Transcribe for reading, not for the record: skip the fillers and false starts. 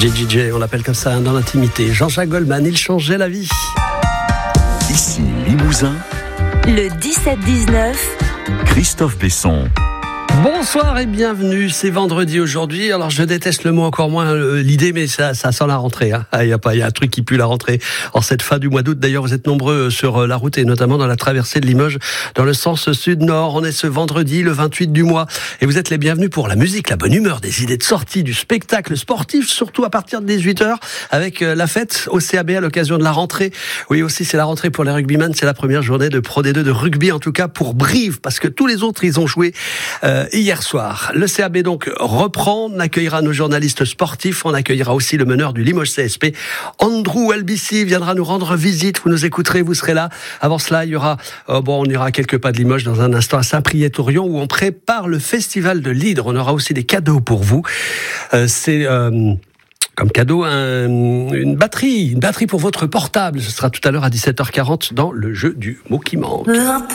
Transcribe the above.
JJJ, on l'appelle comme ça dans l'intimité. Jean-Jacques Goldman, il changeait la vie. Ici Limousin, le 17-19, Christophe Besson. Bonsoir et bienvenue, c'est vendredi aujourd'hui. Alors je déteste le mot, encore moins l'idée, mais ça sent la rentrée. Hein. Il y a un truc qui pue la rentrée en cette fin du mois d'août. D'ailleurs, vous êtes nombreux sur la route et notamment dans la traversée de Limoges dans le sens sud-nord. On est ce vendredi, le 28 du mois, et vous êtes les bienvenus pour la musique, la bonne humeur, des idées de sortie, du spectacle sportif, surtout à partir de 18h avec la fête au CAB à l'occasion de la rentrée. Oui, aussi c'est la rentrée pour les rugbyman, c'est la première journée de Pro D2 de rugby, en tout cas pour Brive, parce que tous les autres ils ont joué hier soir. Le CAB donc reprend, on accueillera nos journalistes sportifs, on accueillera aussi le meneur du Limoges CSP, Andrew Albici viendra nous rendre visite, vous nous écouterez, vous serez là. Avant cela, il y aura, on ira à quelques pas de Limoges dans un instant à Saint-Priest-Orion où on prépare le festival de l'Hydre. On aura aussi des cadeaux pour vous. Comme cadeau, une batterie pour votre portable. Ce sera tout à l'heure à 17h40 dans le jeu du mot qui manque.